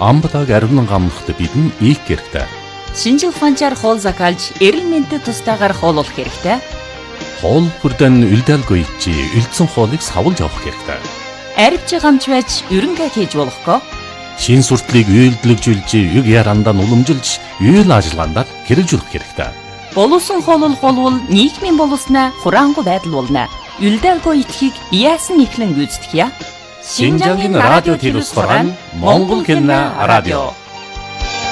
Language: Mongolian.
амбатаг ариунан гамлахт бидэн ийх хэрэгтэй. Шинжил ухаанчаар хоол закалж, эрүүл мэндэд тустайгаар хооллох хэрэгтэй. Хоол бүрдэн үлдээлгүй чи үлдсэн хоолыг савлж авах хэрэгтэй. Арвч гамч байж ерөнгээ хийж болохгүй. Шин суртлыг үйлдэлжүүлж, юг ярандаа уламжилж, үйл ажиллагаанд хэрэгжүүлэх хэрэгтэй. Боловсон хооллох болвол нийгмийн боловсноо хураангуй байдал болно. Үлдээлгүй итгэхийг яасан ихлэн гүйцэтгэе. Шинжаагийн радио телевиз Монгол хэлний радио.